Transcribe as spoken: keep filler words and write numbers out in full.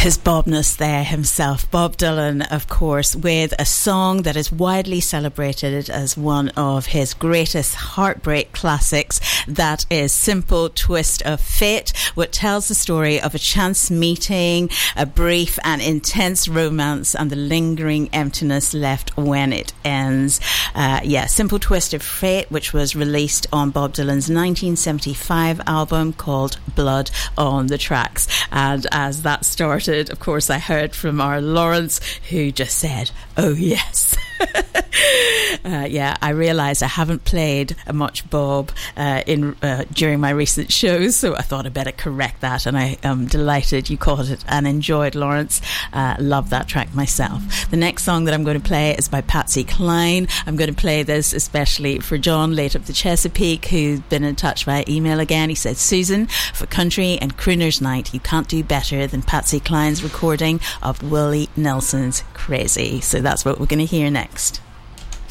His Bobness there himself, Bob Dylan, of course, with a song that is widely celebrated as one of his greatest heartbreak classics. That is Simple Twist of Fate, which tells the story of a chance meeting, a brief and intense romance, and the lingering emptiness left when it ends. Uh, yeah, Simple Twist of Fate, which was released on Bob Dylan's nineteen seventy-five album called Blood on the Tracks. And as that started, of course, I heard from our Lawrence, who just said, oh yes. uh, yeah, I realised I haven't played much Bob uh, in uh, during my recent shows, so I thought I'd better correct that, and I am delighted you caught it and enjoyed, Lawrence. Uh, love that track myself. The next song that I'm going to play is by Patsy Cline. I'm going to play this especially for John, late up the Chesapeake, who's been in touch via email again. He said, Susan, for country and crooners night, you can't do better than Patsy Cline's recording of Willie Nelson's Crazy. So that's what we're going to hear next.